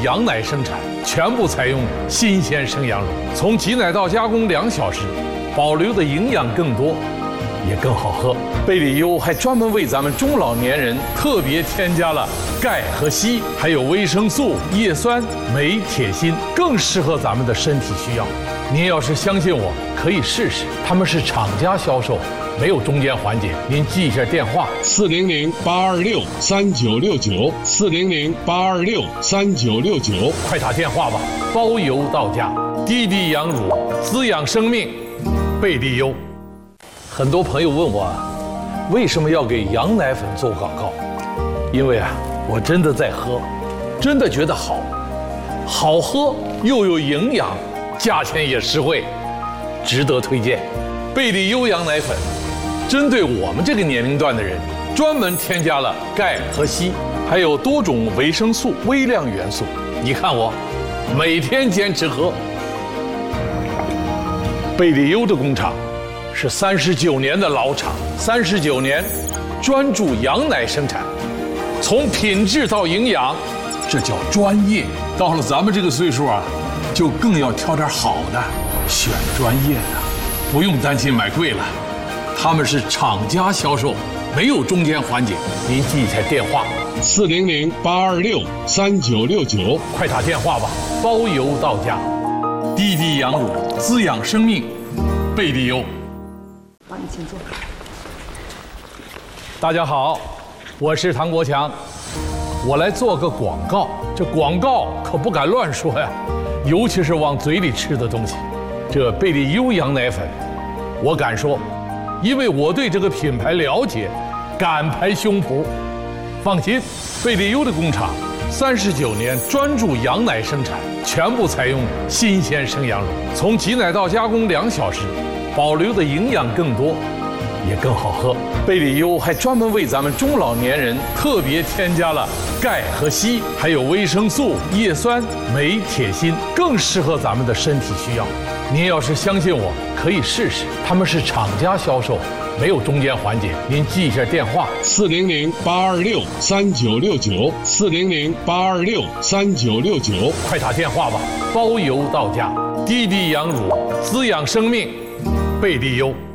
羊奶生产，全部采用新鲜生羊乳，从挤奶到加工2小时，保留的营养更多，也更好喝。贝里优还专门为咱们中老年人特别添加了钙和硒，还有维生素、叶酸、镁、铁、锌，更适合咱们的身体需要。您要是相信我，可以试试。他们是厂家销售，没有中间环节。您记一下电话：400-826-3969，400-826-3969，快打电话吧，包邮到家。滴滴羊乳，滋养生命，贝利优。很多朋友问我，为什么要给羊奶粉做广告？因为我真的在喝，真的觉得好喝又有营养，价钱也实惠，值得推荐。贝利优羊奶粉针对我们这个年龄段的人，专门添加了钙和硒，还有多种维生素、微量元素。你看我每天坚持喝。贝利优的工厂是39年的老厂，39年专注羊奶生产，从品质到营养，这叫专业。到了咱们这个岁数就更要挑点好的，选专业的，不用担心买贵了。他们是厂家销售，没有中间环节。您记一下电话：400-826-3969，快打电话吧，包邮到家。滴滴羊乳，滋养生命，贝利优。 帮你请坐。 大家好，我是唐国强，我来做个广告。这广告可不敢乱说呀，尤其是往嘴里吃的东西。这贝利优羊奶粉，我敢说，因为我对这个品牌了解，敢拍胸脯。放心，贝利优的工厂39年专注羊奶生产，全部采用新鲜生羊乳，从挤奶到加工2小时，保留的营养更多，也更好喝。贝利优还专门为咱们中老年人特别添加了钙和硒，还有维生素、叶酸、镁、铁、锌，更适合咱们的身体需要。您要是相信我，可以试试。他们是厂家销售，没有中间环节。您记一下电话：400-826-3969，400-826-3969，快打电话吧，包邮到家。滴滴羊乳，滋养生命，贝利优。